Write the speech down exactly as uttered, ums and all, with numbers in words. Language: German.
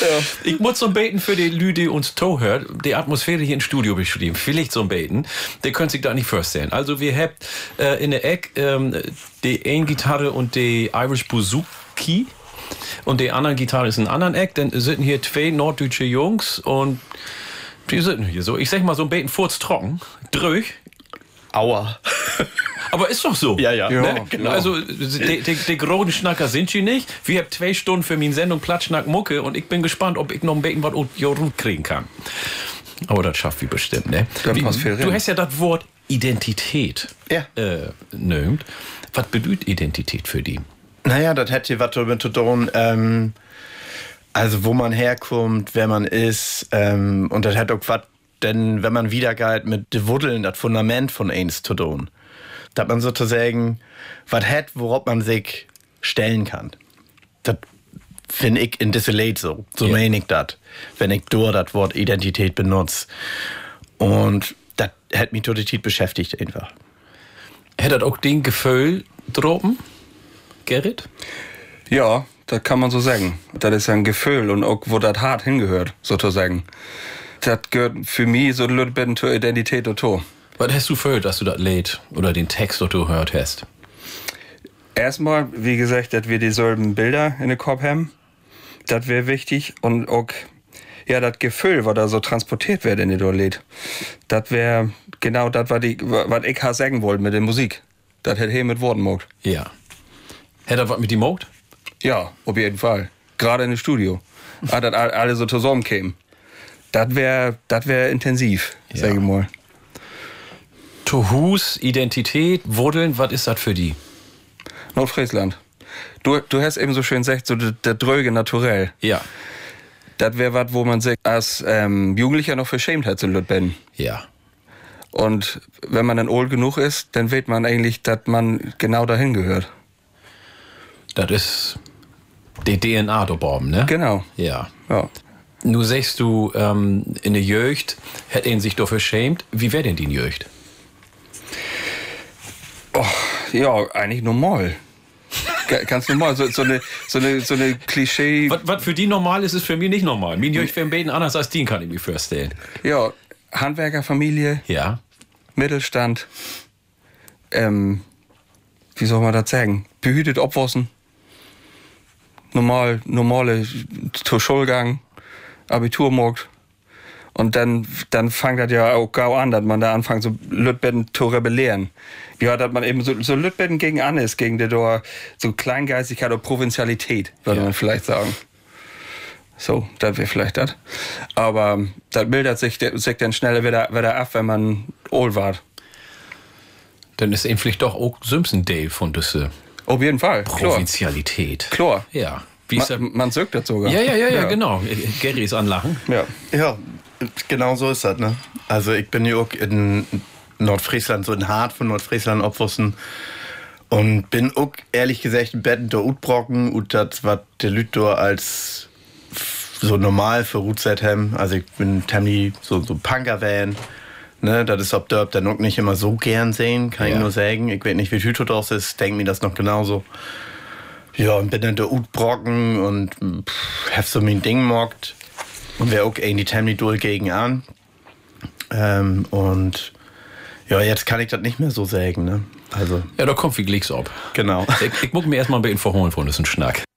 Ich muss so beten für die Leute, die uns zuhört, die Atmosphäre hier im Studio beschrieben. Vielleicht so beten. Der können sich da nicht vorstellen. Also wir haben äh, in der Ecke ähm, die eine Gitarre und die Irish Bouzouki. Und die andere Gitarre ist in einem anderen Eck. Dann sitzen hier zwei norddeutsche Jungs und die sitzen hier so. Ich sag mal so ein beten furztrocken. Drüch. Aua. Aber ist doch so. Ja, ja. Ne? Ja, genau. Also, die, die, die großen Schnacker sind sie nicht. Wir haben zwei Stunden für meine Sendung Platschnack Mucke und ich bin gespannt, ob ich noch ein bisschen was gut kriegen kann. Aber das schafft wie bestimmt, ne? Wie, du hast ja das Wort Identität ja. äh, nömt. Was bedeutet Identität für die? Naja, das hätte was damit zu tun, ähm, also wo man herkommt, wer man ist, ähm, und das hat auch was, denn wenn man wiedergeht mit de Wuddeln, das Fundament von eins zu tun. Dass man sozusagen was hat, worauf man sich stellen kann. Das finde ich in dieser Lied so. So yeah. meine ich das, wenn ich durch das Wort Identität benutze. Und das hat mich total beschäftigt einfach. Hättet auch den Gefühl droben, Gerrit? Ja, das kann man so sagen. Das ist ein Gefühl und auch, wo das hart hingehört, sozusagen. Das gehört für mich so ein bisschen zur Identität dazu. Was hast du für, dass du das Lied oder den Text, den du gehört hast? Erstmal, wie gesagt, dass wir dieselben Bilder in den Kopf haben. Das wäre wichtig. Und auch, ja, das Gefühl, was da so transportiert wird in dem Lied. Das wäre genau das, was ich, was ich sagen wollte mit der Musik. Das hätte hier mit Worten gemacht. Ja. Hätte er was mit dem gemacht? Ja, auf jeden Fall. Gerade in dem Studio. Ah, dass alle so zusammenkämen. Das wäre das wär intensiv, ja. Sag ich mal. Tohus, Identität, Wurdeln, was ist das für die? Nordfriesland. Du, du hast eben so schön gesagt, so der, der dröge Naturell. Ja. Das wäre was, wo man sich als ähm, Jugendlicher noch verschämt hat, so Lütben. Ja. Und wenn man dann old genug ist, dann weiß man eigentlich, dass man genau dahin gehört. Das ist die D N A geborgen, ne? Genau. Ja. Ja. Nu sagst du, ähm, in der Jugend hätte ihn sich dafür schämt. Wie wäre denn die Jugend? Oh, ja, eigentlich normal. Ganz normal. So, so, eine, so, eine, so eine Klischee. Was, was für die normal ist, ist für mich nicht normal. Mein Jugend wäre ein bisschen anders als die, kann ich mir vorstellen. Ja, Handwerkerfamilie. Ja. Mittelstand. Ähm, wie soll man das sagen? Behütet Obwassen. Normal, normale zur Schulgang. Abitur macht. Und dann, dann fängt das ja auch gau an, dass man da anfängt, so Lütbetten zu rebellieren. Ja, dass man eben so, so Lütbetten gegen an ist, gegen die da so Kleingeistigkeit oder Provinzialität, würde ja. man vielleicht sagen. So, das wäre vielleicht das. Aber das bildet sich, sich dann schneller wieder, wieder ab, wenn man old war. Dann ist eben vielleicht doch auch Simpson-Dale von diese auf jeden Fall. Provinzialität. Klar. Ja. Wie man, man, man sögt das sogar. Ja, ja, ja, ja, ja. Genau. Gary ist anlachen. Ja. Ja, genau so ist das, ne? Also ich bin ja auch in Nordfriesland, so in Hart von Nordfriesland aufwuchsen und bin auch, ehrlich gesagt, im Bett da Utbrocken und das, was der Lütte als so normal für Rutzeit haben. Also ich bin Tammy, so, so Punker-Van, ne? Das ist ob der dann auch nicht immer so gern sehen, kann ja. ich nur sagen. Ich weiß nicht, wie Hüto draus ist, denke mir das noch genauso. Ja, und bin dann der Utbrocken und pff, hab so mein Ding mockt. Und wir auch in die Tammy durch gegen an. Ähm, und ja, jetzt kann ich das nicht mehr so sagen, ne? Also. Ja, da kommt wie Glicks ab. Genau. Ich, ich muss mir erstmal ein bisschen verholen von diesem Schnack.